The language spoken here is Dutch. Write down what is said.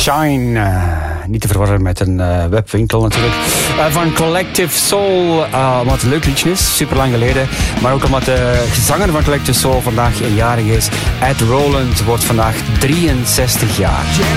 Shine. Niet te verwarren met een webwinkel natuurlijk. Van Collective Soul. Wat een leuk liedje is, super lang geleden. Maar ook omdat de zanger van Collective Soul vandaag jarig is. Ed Roland wordt vandaag 63 jaar.